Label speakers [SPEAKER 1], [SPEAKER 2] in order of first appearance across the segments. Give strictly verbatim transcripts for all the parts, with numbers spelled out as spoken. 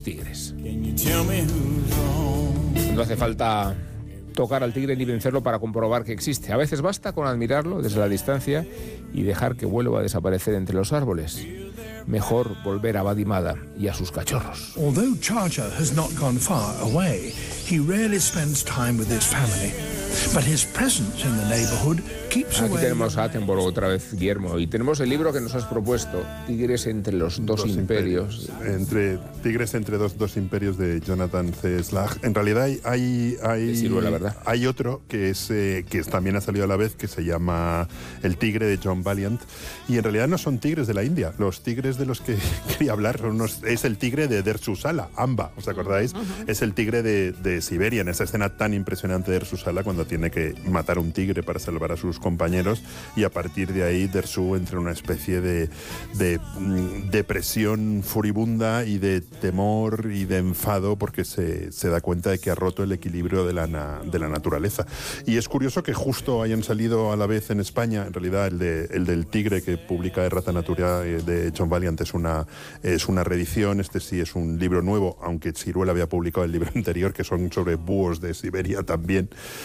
[SPEAKER 1] tigres. No hace falta tocar al tigre ni vencerlo para comprobar que existe. A veces basta con admirarlo desde la distancia y dejar que vuelva a desaparecer entre los árboles. Mejor volver a Badimada y a sus cachorros.
[SPEAKER 2] Although Charger has not gone far away, he rarely spends time with his family. But his presence in the neighborhood keeps
[SPEAKER 1] Aquí
[SPEAKER 2] away...
[SPEAKER 1] tenemos a Attenborough otra vez, Guillermo, y tenemos el libro que nos has propuesto, Tigres entre los dos, dos imperios.
[SPEAKER 3] imperios. Entre Tigres entre dos, dos imperios, de Jonathan C. Slagh. En realidad hay hay hay,
[SPEAKER 1] sirve, la verdad.
[SPEAKER 3] hay otro que es eh, que también ha salido a la vez, que se llama El tigre, de John Valiant, y en realidad no son tigres de la India. Los tigres de los que quería hablar son unos, es el tigre de Dersusala, Amba, ¿os acordáis? Uh-huh. Es el tigre de, de Siberia, en esa escena tan impresionante de Dersusala, cuando tiene que matar un tigre para salvar a sus compañeros, y a partir de ahí Dersu entra en una especie de, de mm, depresión furibunda y de temor y de enfado, porque se, se da cuenta de que ha roto el equilibrio de la, na, de la naturaleza. Y es curioso que justo hayan salido a la vez en España. En realidad el, de, el del tigre, que publica Errata Natura, de John Valiant, es una, es una reedición. Este sí es un libro nuevo, aunque Siruela había publicado el libro anterior, que son sobre búhos de Siberia también.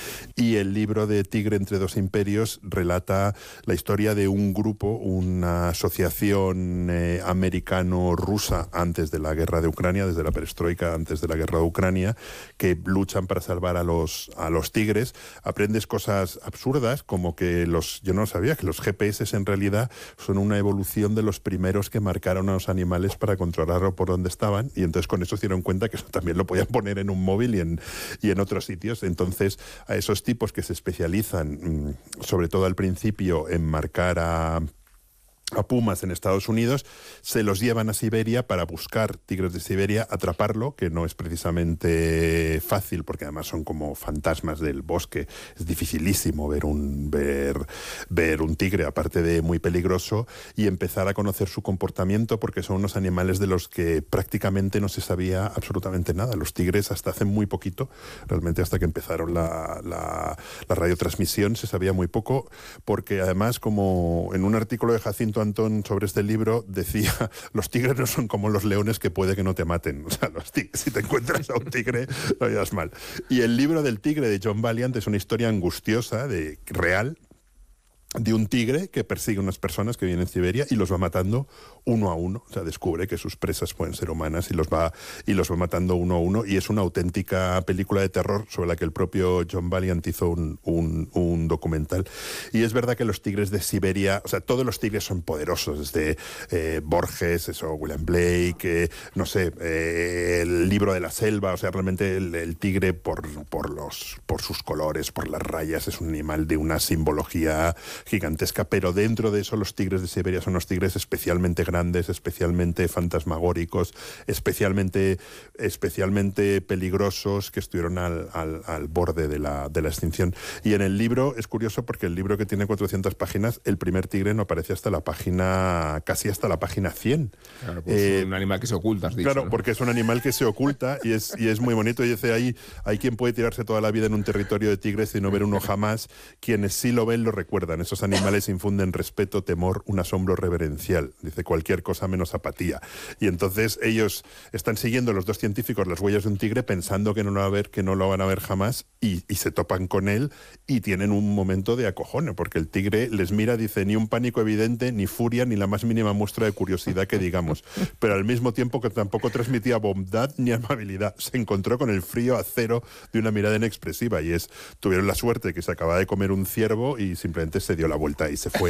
[SPEAKER 3] Y el libro de Tigre entre dos imperios relata la historia de un grupo, una asociación eh, americano-rusa antes de la guerra de Ucrania, desde la perestroika, antes de la guerra de Ucrania, que luchan para salvar a los, a los tigres. Aprendes cosas absurdas, como que los, yo no sabía que los G P S en realidad son una evolución de los primeros que marcaron a los animales para controlarlo por donde estaban, y entonces con eso se dieron cuenta que eso también lo podían poner en un móvil y en, y en otros sitios. Entonces a esos tipos que se especializan, sobre todo al principio, en marcar a... a pumas en Estados Unidos, se los llevan a Siberia para buscar tigres de Siberia, atraparlo, que no es precisamente fácil, porque además son como fantasmas del bosque. Es dificilísimo ver un ver, ver un tigre, aparte de muy peligroso, y empezar a conocer su comportamiento, porque son unos animales de los que prácticamente no se sabía absolutamente nada. Los tigres hasta hace muy poquito, realmente hasta que empezaron la, la, la radiotransmisión, se sabía muy poco, porque además, como en un artículo de Jacinto Antón sobre este libro decía, los tigres no son como los leones, que puede que no te maten. O sea, los tigres, si te encuentras a un tigre, lo llevas mal. Y el libro del tigre, de John Valiant, es una historia angustiosa, de real, de un tigre que persigue a unas personas que vienen en Siberia y los va matando uno a uno. O sea, descubre que sus presas pueden ser humanas y los va y los va matando uno a uno, y es una auténtica película de terror sobre la que el propio John Valiant hizo un, un, un documental. Y es verdad que los tigres de Siberia, o sea, todos los tigres son poderosos, desde eh, Borges, eso, William Blake, eh, no sé, eh, el libro de la selva. O sea, realmente el, el tigre, por, por, los, por sus colores, por las rayas, es un animal de una simbología gigantesca, pero dentro de eso los tigres de Siberia son los tigres especialmente grandes, especialmente fantasmagóricos, especialmente, especialmente peligrosos, que estuvieron al, al, al borde de la, de la extinción. Y en el libro es curioso, porque el libro, que tiene cuatrocientas páginas, el primer tigre no aparece hasta la página, casi hasta la página cien.
[SPEAKER 1] Claro, pues eh, un animal que se oculta, has dicho,
[SPEAKER 3] claro,
[SPEAKER 1] ¿no?
[SPEAKER 3] Porque es un animal que se oculta y es, y es muy bonito. Y dice, ahí hay quien puede tirarse toda la vida en un territorio de tigres y no ver uno jamás. Quienes sí lo ven lo recuerdan. Esos animales infunden respeto, temor, un asombro reverencial. Dice, cualquier cosa menos apatía. Y entonces ellos están siguiendo, los dos científicos, las huellas de un tigre, pensando que no lo, va a ver, que no lo van a ver jamás, y, y se topan con él y tienen un momento de acojone, porque el tigre les mira, dice, ni un pánico evidente, ni furia, ni la más mínima muestra de curiosidad que digamos, pero al mismo tiempo que tampoco transmitía bondad ni amabilidad. Se encontró con el frío acero de una mirada inexpresiva, y es, tuvieron la suerte que se acababa de comer un ciervo y simplemente se dio la vuelta y se fue.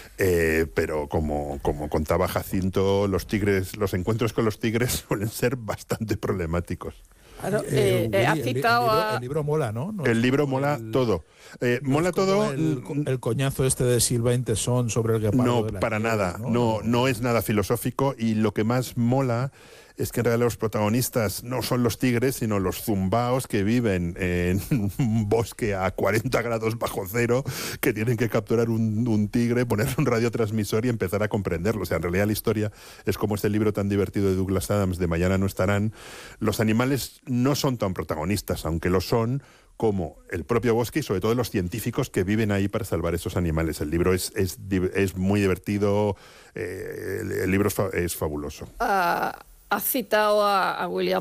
[SPEAKER 3] Eh, pero como, como contaba Jacinto, los tigres, los encuentros con los tigres suelen ser bastante problemáticos.
[SPEAKER 4] Claro, eh, eh, ha citado
[SPEAKER 2] el, libro,
[SPEAKER 4] a...
[SPEAKER 2] el libro mola, ¿no? no
[SPEAKER 3] el libro mola el, todo. Eh,
[SPEAKER 2] no
[SPEAKER 3] mola todo.
[SPEAKER 2] El, el coñazo este de Sylvain Tesson sobre el guepardo.
[SPEAKER 3] No,
[SPEAKER 2] de la
[SPEAKER 3] para
[SPEAKER 2] tierra,
[SPEAKER 3] nada.
[SPEAKER 2] ¿no?
[SPEAKER 3] No, no es nada filosófico, y lo que más mola es que en realidad los protagonistas no son los tigres, sino los zumbaos que viven en un bosque a cuarenta grados bajo cero, que tienen que capturar un, un tigre, ponerle un radiotransmisor y empezar a comprenderlo. O sea, en realidad la historia es como este libro tan divertido de Douglas Adams, de Mañana no estarán. Los animales no son tan protagonistas, aunque lo son, como el propio bosque y sobre todo los científicos que viven ahí para salvar esos animales. El libro es, es, es muy divertido, eh, el, el libro es, fa, es fabuloso.
[SPEAKER 4] Uh... has citado a, a William